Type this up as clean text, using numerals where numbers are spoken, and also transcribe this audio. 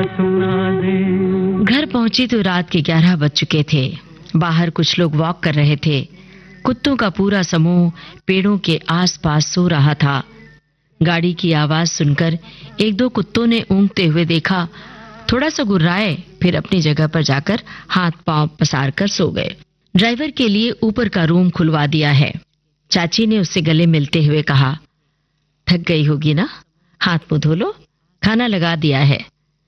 सुना दे। घर पहुंची तो रात के 11 बज चुके थे। बाहर कुछ लोग वॉक कर रहे थे। कुत्तों का पूरा समूह पेड़ों के आसपास सो रहा था। गाड़ी की आवाज सुनकर एक दो कुत्तों ने ऊँघते हुए देखा, थोड़ा सा गुर्राए, फिर अपनी जगह पर जाकर हाथ पांव पसार कर सो गए। ड्राइवर के लिए ऊपर का रूम खुलवा दिया है। चाची ने उससे गले मिलते हुए कहा, थक गई होगी ना, हाथ मुंह धो लो, खाना लगा दिया है।